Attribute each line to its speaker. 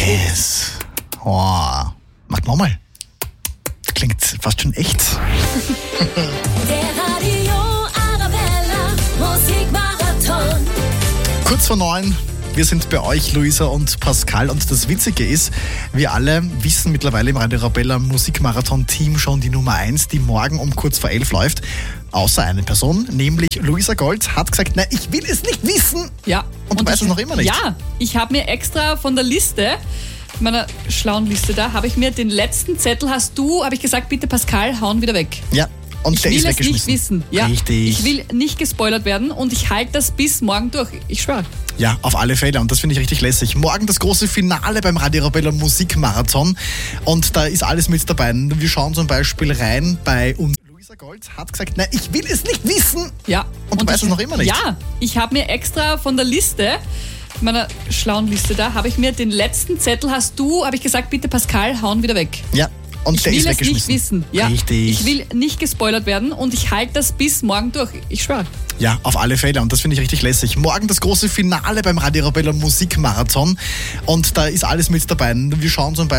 Speaker 1: Yes. Oh. Mach nochmal. Klingt fast schon echt.
Speaker 2: Der Radio Arabella Musikmarathon.
Speaker 1: Kurz vor 9. Wir sind bei euch, Luisa und Pascal. Und das Witzige ist, wir alle wissen mittlerweile im Radio Arabella Musikmarathon-Team schon die Nummer 1, die morgen um kurz vor 11 läuft. Außer eine Person, nämlich Luisa Gold, hat gesagt, nein, ich will es nicht wissen.
Speaker 3: Ja.
Speaker 1: Und du weißt es noch immer nicht.
Speaker 3: Ja, ich habe mir extra von der Liste, meiner schlauen Liste da, habe ich mir den letzten Zettel, habe ich gesagt, bitte Pascal, hauen wieder weg.
Speaker 1: Ja. Und
Speaker 3: Ich
Speaker 1: der
Speaker 3: will
Speaker 1: ist
Speaker 3: es nicht
Speaker 1: weggeschmissen.
Speaker 3: wissen. Ja,
Speaker 1: Richtig.
Speaker 3: ich will nicht gespoilert werden und ich halte das bis morgen durch. Ich schwöre.
Speaker 1: Ja, auf alle Fälle. Und das finde ich richtig lässig. Morgen das große Finale beim Radio Arabella Musikmarathon. Und da ist alles mit dabei. Wir schauen zum Beispiel rein bei uns. Luisa Gold hat gesagt, nein, ich will es nicht wissen.
Speaker 3: Ja.
Speaker 1: Und du weißt es noch immer nicht.
Speaker 3: Ja, ich habe mir extra von der Liste, meiner schlauen Liste da, habe ich mir den letzten Zettel, habe ich gesagt, bitte Pascal, hauen wieder weg.
Speaker 1: Ja. Und
Speaker 3: Ich
Speaker 1: der
Speaker 3: will
Speaker 1: ist
Speaker 3: es nicht
Speaker 1: weggeschmissen.
Speaker 3: wissen. Ja,
Speaker 1: Richtig.
Speaker 3: ich will nicht gespoilert werden und ich halte das bis morgen durch. Ich schwöre.
Speaker 1: Ja, auf alle Fälle. Und das finde ich richtig lässig. Morgen das große Finale beim Radio Arabella Musikmarathon. Und da ist alles mit dabei. Wir schauen zum Beispiel